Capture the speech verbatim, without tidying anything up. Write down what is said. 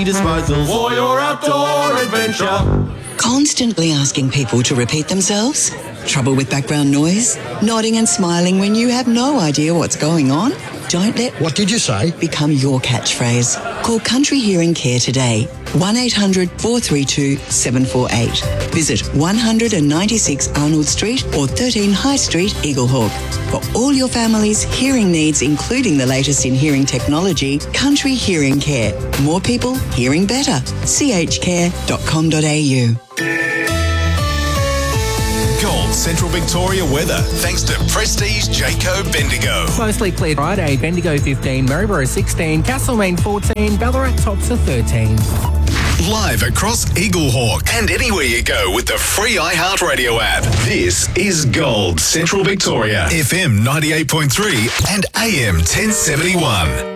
emergency disposal for your outdoor adventure. Constantly asking people to repeat themselves? Trouble with background noise? Nodding and smiling when you have no idea what's going on? Don't let What did you say? become your catchphrase. Call Country Hearing Care today. one eight hundred four three two seven four eight. Visit one ninety-six Arnold Street or thirteen High Street, Eaglehawk. For all your family's hearing needs, including the latest in hearing technology, Country Hearing Care. More people hearing better. c h care dot com dot a u. Gold Central Victoria weather, thanks to Prestige Jayco Bendigo. Mostly clear Friday, Bendigo fifteen, Maryborough sixteen, Castlemaine fourteen, Ballarat tops are thirteen. Live across Eaglehawk and anywhere you go with the free iHeartRadio app. This is Gold Central Victoria, F M ninety-eight point three and A M ten seventy-one.